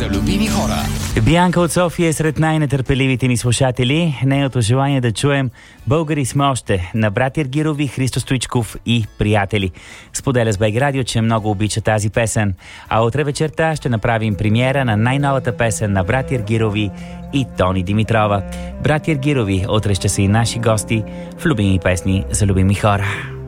за любими хора. Бянка от София е сред най-нетърпеливите ни слушатели. Нейното желание да чуем "Българи сме още" на братя Гирови, Христо Стоичков и приятели. Споделя с БГ Радио, че много обича тази песен. А утре вечерта ще направим премиера на най-новата песен на братя Гирови и Тони Димитрова. Братя Гирови утре ще са и наши гости в любими песни за любими хора.